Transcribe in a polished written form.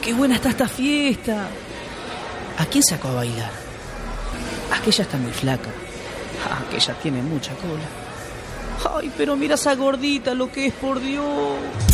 qué buena está esta fiesta! ¿A quién sacó a bailar? Aquella está muy flaca. Aquella tiene mucha cola. Ay, pero mira esa gordita, lo que es, por Dios.